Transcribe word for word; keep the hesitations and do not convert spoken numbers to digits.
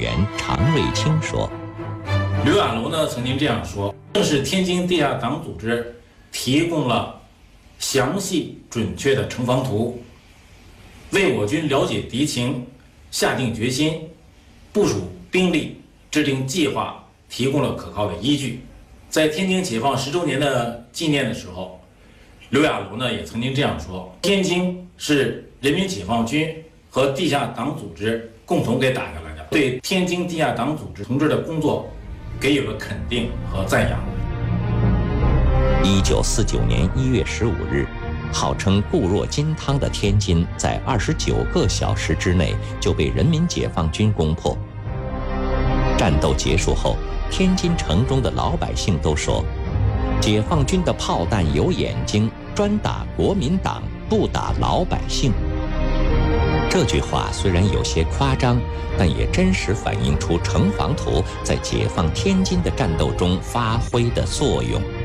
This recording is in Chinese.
员常瑞清说：“ 刘亚楼呢曾经这样说，正是天津地下党组织提供了详细准确的城防图，为我军了解敌情、下定决心、部署兵力、制定计划提供了可靠的依据。”在天津解放十周年的纪念的时候，刘亚楼呢也曾经这样说：“天津是人民解放军和地下党组织共同给打下来的，对天津地下党组织同志的工作给予了肯定和赞扬。” 一九四九年一月十五日，号称固若金汤的天津，在二十九个小时之内就被人民解放军攻破。战斗结束后，天津城中的老百姓都说：“解放军的炮弹有眼睛，专打国民党，不打老百姓。”这句话虽然有些夸张，但也真实反映出城防图在解放天津的战斗中发挥的作用。